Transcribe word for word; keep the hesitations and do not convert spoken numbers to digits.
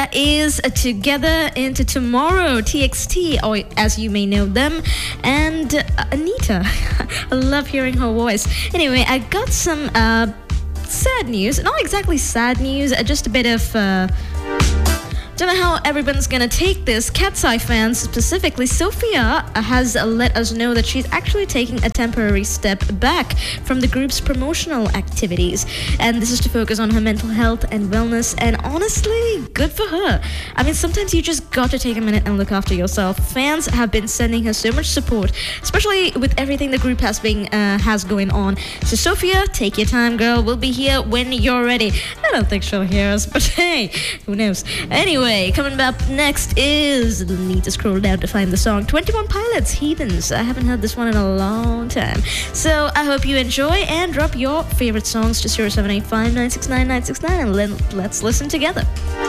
is Together Into Tomorrow, T X T, or as you may know them, and uh, Anita. I love hearing her voice. Anyway, I got some uh, sad news. Not exactly sad news, uh, just a bit of... Uh, Don't know how everyone's gonna take this. Cat's Eye fans, specifically Sophia, has let us know that she's actually taking a temporary step back from the group's promotional activities, and this is to focus on her mental health and wellness. And honestly, good for her. I mean, sometimes you just got to take a minute and look after yourself. Fans have been sending her so much support, especially with everything the group has been uh, has going on. So Sophia, take your time, girl. We'll be here when you're ready. I don't think she'll hear us, but hey, who knows? Anyway. Coming up next is, need to scroll down to find the song, twenty-one Pilots, Heathens. I haven't heard this one in a long time. So I hope you enjoy, and drop your favorite songs to zero seven eight five nine six nine nine six nine, and let, let's listen together.